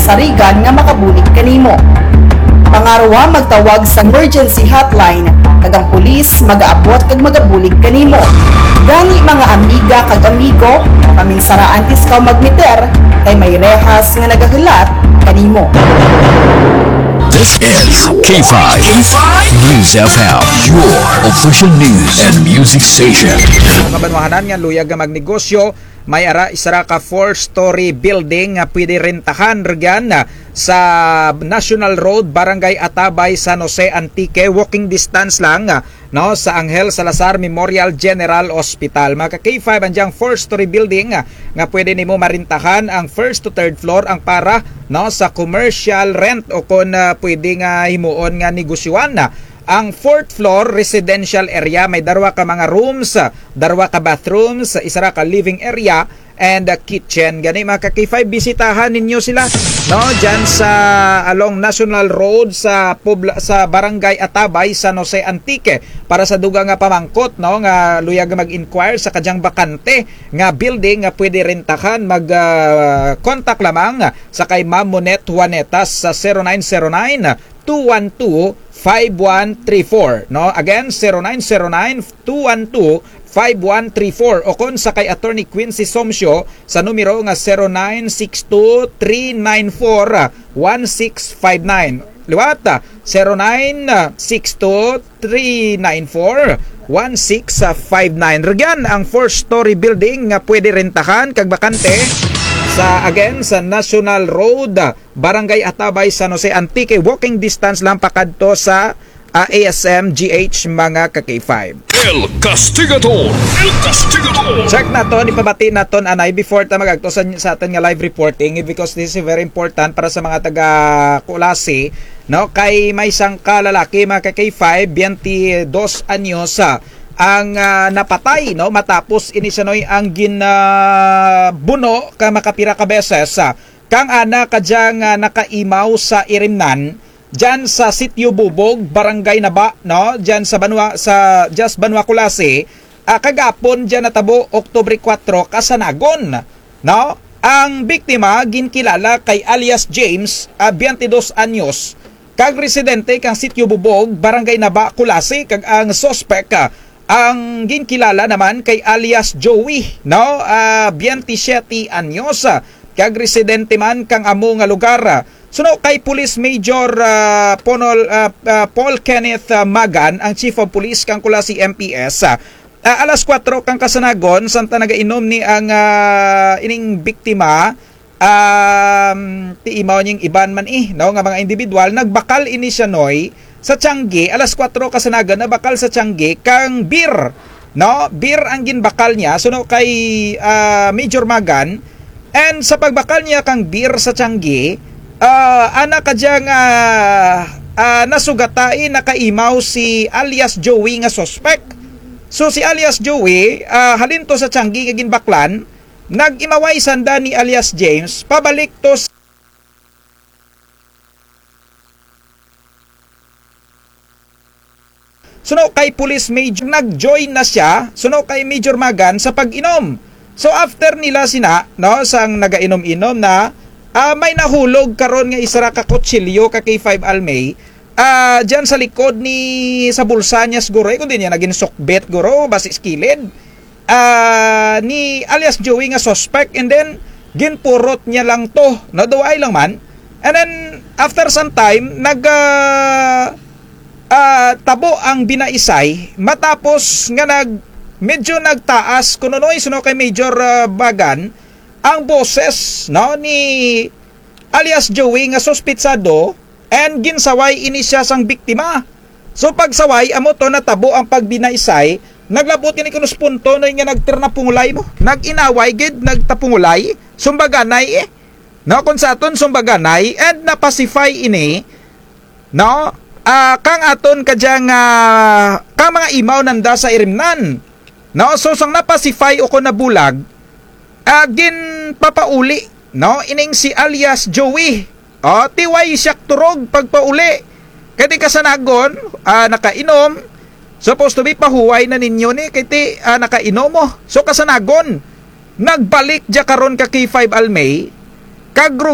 sarigan nga makabulig kanimo. Pangaruha magtawag sa emergency hotline kag ang pulis magaabot kag magabulig kanimo. Gani mga amiga kag amigo, paminsaraan iskaw magmeter kay may rehas nga nagahulat kanimo. This is K5 News FM, your official news and music station. Mga banwahanan nga luyag nga magnegosyo, may isara ka 4-story building nga pwede rentahan ryan sa National Road, Barangay Atabay, San Jose, Antique. Walking distance lang no, sa Angel Salazar Memorial General Hospital. Mga K5, andyang 4-story building nga pwede nimo marintahan. Ang first to third floor ang para no, sa commercial rent o kung pwede nga himuon nga negosyoan na. Ang 4th floor residential area may darwa ka mga rooms, darwa ka bathrooms, isara ka living area and kitchen. Gani mga K5, bisitahan ninyo sila no diyan sa along National Road sa Barangay Atabay, San Jose, Antique para sa dugang nga pamangkot no nga luyag mag-inquire sa kadyang bakante nga building nga pwede rentahan. Mag contact lamang sa kay Ma'am Monet Juanetas sa 0909-212-5134 no, again 0909-212-5134 o kon sa kay Attorney Quincy Somsyo sa numero nga 0962-394-1659. Liwat 0962-394-1659. Regyan ang 4-story building nga pwede rentahan kag bakante sa again sa National Road, Barangay Atabay, San Jose, Antique. Walking distance lang pakadto sa ASM GH mga K5. El Castigador! El Castigador! Check na to, ipabati na to anay before ta magagto sa atin nga live reporting because this is very important para sa mga taga Kulasi no, kay may isang kalalaki mga K5, 22 anyos ang napatay no matapos inisanoy ang ginabuno ka makapira ka beses kang ana kadyang nakaimaw sa Irimnan diyan sa Sitio Bubog, Barangay Naba no, diyan sa Banwa Kulasi. Kagapon diyan natabo Oktubre 4 kasanagon no. Ang biktima ginkilala kay alias James, 22 anyos, kag residente kang Sitio Bubog, Barangay Naba, Kulasi. Kag ang suspect ang ginkilala naman kay alias Joey no, 27 anyos, kag residente man kang amo nga lugar. Suno kay Police Major Paul Kenneth Magan, ang Chief of Police kang Kulasi MPS. Alas 4 kang kasanagon santa nagainom ni ang ining biktima ti imaw ning iban man no nga mga individual nagbakal ini siya noy sa Tiangge. Alas 4 kasanagan na bakal sa Tiangge kang beer no, beer ang ginbakal niya suno kay Major Magan. And sa pagbakal niya kang beer sa Tiangge, ana kadyang nasugatai nakaimaw si alias Joey nga suspect. So si alias Joey halinto sa Tiangge nga ginbaklan, nag-imaway sanda ni alias James pabalik to suno kay Police Major. Nag-join na siya suno kay Major Magan sa pag-inom. So after nila sina no sang nagainom-inom na may nahulog karon nga isara ka kutsilyo ka K5 Almay diyan sa likod ni sa bulsa niya siguro kundi niya naging sukbet guro basi skilid ni alias Joey nga suspect. And then ginpurot niya lang to no, duay lang man. And then after some time tabo ang binaisay matapos nga medyo nagtaas kununoy suno kay Major Bagan ang boses no ni alias Joey nga suspitsado and ginsaway ini siya sang biktima. So pagsaway amo to natabo ang pagbinaisay, naglabot kini kunos punto na nga nagtirna pungulay mo, naginaway gid nagtapungulay sumbaganay no kun sa aton sumbaganay and napacify ini no. Kang aton kadyang kang mga imaw nanda sa Irimnan no, so sang napacify o ko nabulag gin papauli no ining si alias Joey tiway siyak turog pagpauli kay kasanagon nakainom, supposed to be pahuway na ninyo ni kay nakainom mo. So kasanagon nagbalik ja karon ka K5 Almay kag